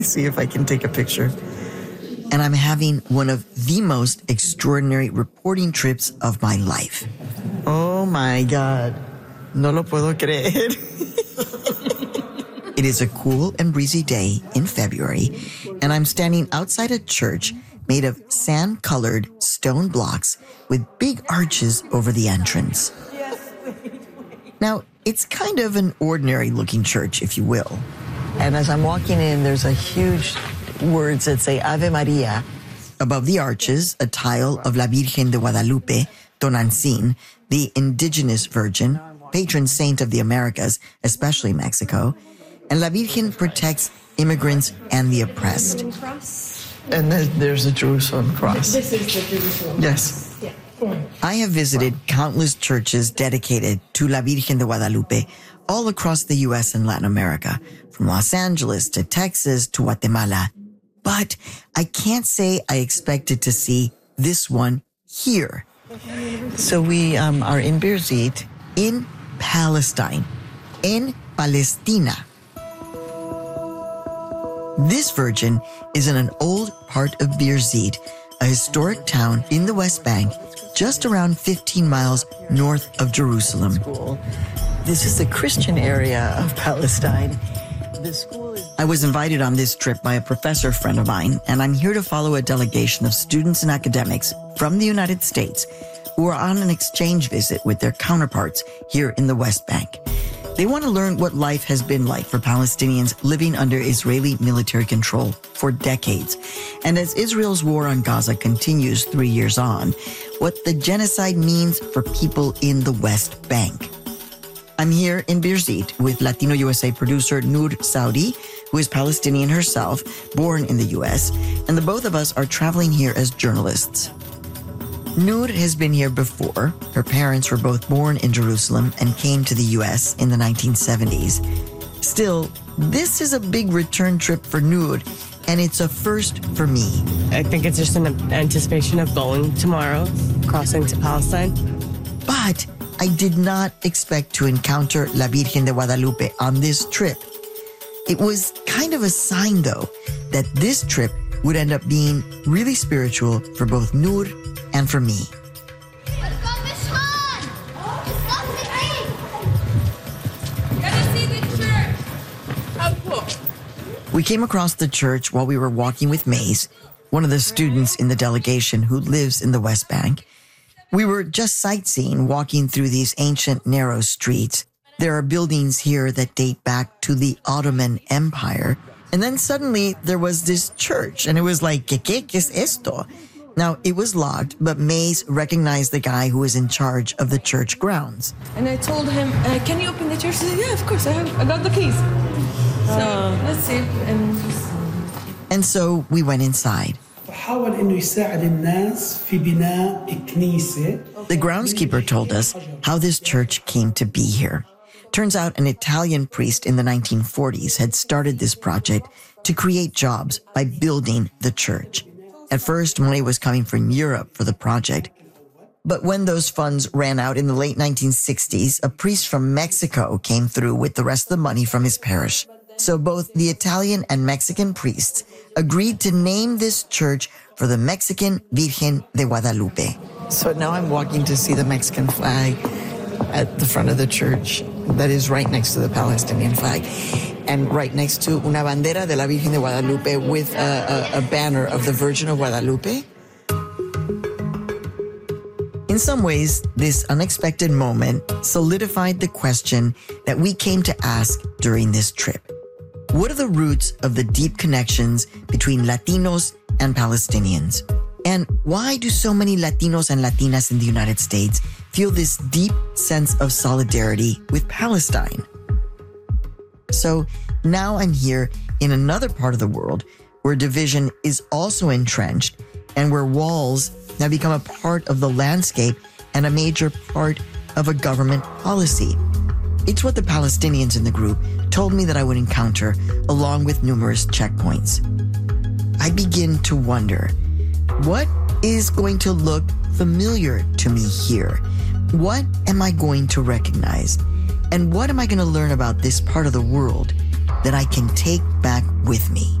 See if I can take a picture. And I'm having one of the most extraordinary reporting trips of my life. Oh my God. No lo puedo creer. It is a cool and breezy day in February, and I'm standing outside a church made of sand-colored stone blocks with big arches over the entrance. Now, it's kind of an ordinary-looking church, if you will. And as I'm walking in, there's a huge words that say Ave Maria. Above the arches, a tile of La Virgen de Guadalupe, Tonantzin, the indigenous virgin, patron saint of the Americas, especially Mexico. And La Virgen protects immigrants and the oppressed. And there's a Jerusalem cross. This is the Jerusalem. Yes. Yeah. I have visited countless churches dedicated to La Virgen de Guadalupe all across the U.S. and Latin America, from Los Angeles to Texas to Guatemala. But I can't say I expected to see this one here. So we are in Birzeit, in Palestine, in Palestina. This virgin is in an old part of Birzeit, a historic town in the West Bank, just around 15 miles north of Jerusalem. This is the Christian area of Palestine. I was invited on this trip by a professor friend of mine, and I'm here to follow a delegation of students and academics from the United States who are on an exchange visit with their counterparts here in the West Bank. They want to learn what life has been like for Palestinians living under Israeli military control for decades. And as Israel's war on Gaza continues 3 years on, what the genocide means for people in the West Bank. I'm here in Birzeit with Latino USA producer Noor Saudi, who is Palestinian herself, born in the U.S., and the both of us are traveling here as journalists. Noor has been here before. Her parents were both born in Jerusalem and came to the U.S. in the 1970s. Still, this is a big return trip for Noor, and it's a first for me. I think it's just an anticipation of going tomorrow, crossing to Palestine. But I did not expect to encounter La Virgen de Guadalupe on this trip. It was kind of a sign, though, that this trip would end up being really spiritual for both Noor and for me. We came across the church while we were walking with Maze, one of the students in the delegation who lives in the West Bank. We were just sightseeing, walking through these ancient, narrow streets. There are buildings here that date back to the Ottoman Empire. And then suddenly there was this church, and it was like, ¿Qué es esto? Now, it was locked, but Maze recognized the guy who was in charge of the church grounds. And I told him, can you open the church? He said, yeah, of course, I got the keys. So, let's see. And so we went inside. The groundskeeper told us how this church came to be here. Turns out an Italian priest in the 1940s had started this project to create jobs by building the church. At first, money was coming from Europe for the project. But when those funds ran out in the late 1960s, a priest from Mexico came through with the rest of the money from his parish. So both the Italian and Mexican priests agreed to name this church for the Mexican Virgen de Guadalupe. So now I'm walking to see the Mexican flag at the front of the church that is right next to the Palestinian flag, and right next to una bandera de la Virgen de Guadalupe with a banner of the Virgin of Guadalupe. In some ways, this unexpected moment solidified the question that we came to ask during this trip. What are the roots of the deep connections between Latinos and Palestinians? And why do so many Latinos and Latinas in the United States feel this deep sense of solidarity with Palestine? So now I'm here in another part of the world where division is also entrenched and where walls now become a part of the landscape and a major part of a government policy. It's what the Palestinians in the group told me that I would encounter, along with numerous checkpoints. I begin to wonder, what is going to look familiar to me here? What am I going to recognize? And what am I going to learn about this part of the world that I can take back with me?